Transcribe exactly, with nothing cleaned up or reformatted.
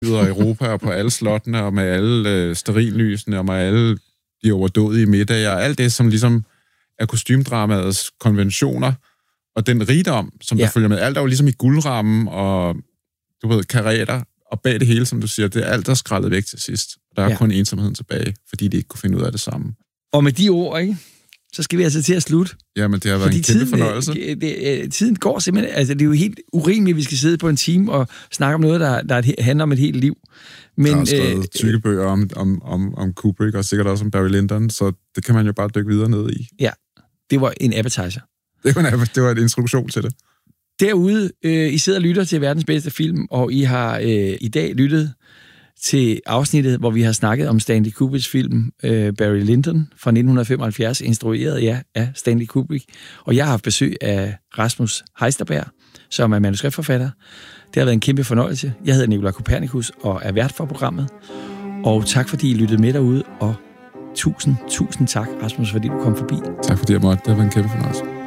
og Europa og på alle slottene og med alle øh, stearinlysene og med alle de overdådige middage og alt det, som ligesom er kostymdramaets konventioner og den rigdom, som ja. der følger med. Alt er jo ligesom i guldrammen og, du ved, karetter, og bag det hele, som du siger, det er alt, der er skrællet væk til sidst. Der er ja. kun ensomheden tilbage, fordi de ikke kunne finde ud af det samme. Og med de ord, ikke? Så skal vi altså til at slutte. Jamen, det har været fordi en kæmpe tiden, fornøjelse. Det, det, tiden går simpelthen... Altså, det er jo helt urimeligt, at vi skal sidde på en time og snakke om noget, der, der handler om et helt liv. Men, der er skrevet øh, tykke bøger om, om, om, om Kubrick, og sikkert også om Barry Lyndon, så det kan man jo bare dykke videre ned i. Ja, det var en appetizer. Det var en, det var en introduktion til det. Derude, øh, I sidder og lytter til verdens bedste film, og I har øh, i dag lyttet til afsnittet, hvor vi har snakket om Stanley Kubricks film øh, Barry Lyndon fra nitten femoghalvfjerds, instrueret ja, af Stanley Kubrick. Og jeg har haft besøg af Rasmus Heisterberg, som er manuskriptforfatter. Det har været en kæmpe fornøjelse. Jeg hedder Nikolaj Kopernikus og er vært for programmet. Og tak fordi I lyttede med derude, og tusind, tusind tak, Rasmus, fordi du kom forbi. Tak fordi jeg måtte. Det har været en kæmpe fornøjelse.